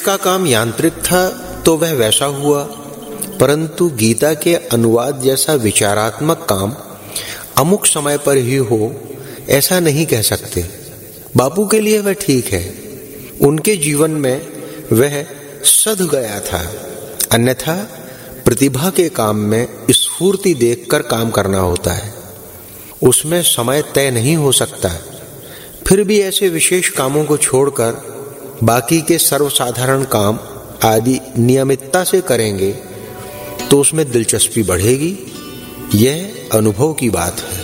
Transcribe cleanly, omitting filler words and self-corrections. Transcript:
का काम यांत्रिक था तो वह वैसा हुआ, परंतु गीता के अनुवाद जैसा विचारात्मक काम अमुक समय पर ही हो ऐसा नहीं कह सकते। बापू के लिए वह ठीक है, उनके जीवन में वह सध गया था, अन्यथा प्रतिभा के काम में स्फूर्ति देखकर काम करना होता है, उसमें समय तय नहीं हो सकता। फिर भी ऐसे विशेष कामों को छोड़कर बाकी के सर्वसाधारण काम आदि नियमितता से करेंगे तो उसमें दिलचस्पी बढ़ेगी। यह अनुभव की बात है।